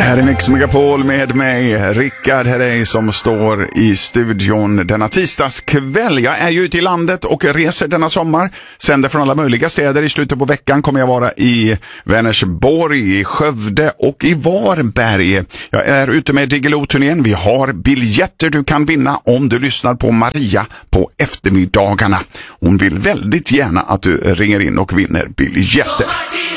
Här är Mix Megapol med mig, Rickard Herrey, som står i studion denna tisdagskväll. Jag är ju ute i landet och reser denna sommar. Sänder från alla möjliga städer. I slutet på veckan kommer jag vara i Vänersborg, i Skövde och i Varberg. Jag är ute med Diggiloo-turnén. Vi har biljetter du kan vinna om du lyssnar på Maria på eftermiddagarna. Hon vill väldigt gärna att du ringer in och vinner biljetter.